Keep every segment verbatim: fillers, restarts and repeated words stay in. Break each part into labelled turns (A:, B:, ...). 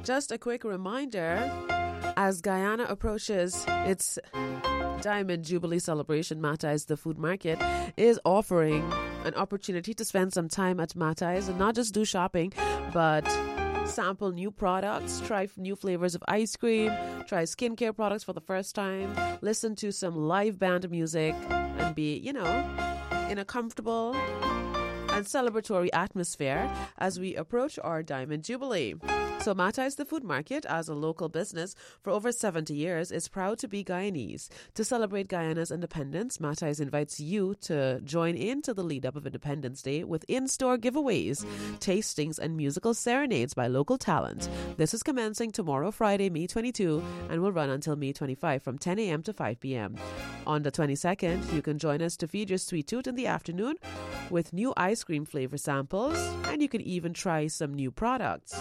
A: Just a quick reminder, as Guyana approaches its Diamond Jubilee celebration, Matai's The Food Market is offering an opportunity to spend some time at Matai's and not just do shopping, but sample new products, try new flavors of ice cream, try skincare products for the first time, listen to some live band music, and be, you know, in a comfortable and celebratory atmosphere as we approach our Diamond Jubilee. So Matai's The Food Market, as a local business for over seventy years, is proud to be Guyanese. To celebrate Guyana's independence, Matai's invites you to join in to the lead-up of Independence Day with in-store giveaways, tastings, and musical serenades by local talent. This is commencing tomorrow, Friday, May twenty-second, and will run until May twenty-fifth from ten a.m. to five p.m. On the twenty-second, you can join us to feed your sweet tooth in the afternoon with new ice cream flavor samples, and you can even try some new products.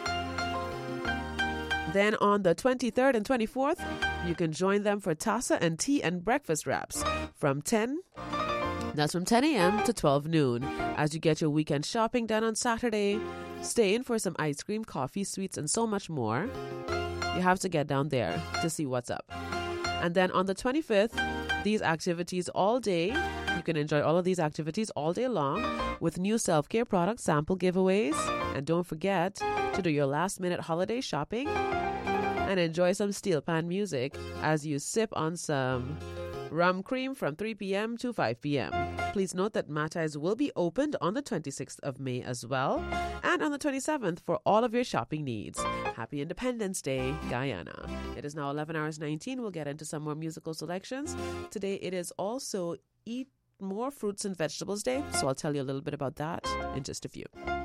A: Then on the twenty-third and twenty-fourth, you can join them for tassa and tea and breakfast wraps from ten, that's from ten a.m. to twelve noon. As you get your weekend shopping done on Saturday, stay in for some ice cream, coffee, sweets, and so much more. You have to get down there to see what's up. And then on the twenty-fifth, these activities all day. You can enjoy all of these activities all day long with new self-care products, sample giveaways, and don't forget to do your last-minute holiday shopping and enjoy some steel pan music as you sip on some rum cream from three p.m. to five p.m. Please note that Matai's will be opened on the twenty-sixth of May as well, and on the twenty-seventh for all of your shopping needs. Happy Independence Day, Guyana. It is now eleven hours nineteen. We'll get into some more musical selections. Today it is also Eat More Fruits and Vegetables Day, so I'll tell you a little bit about that in just a few.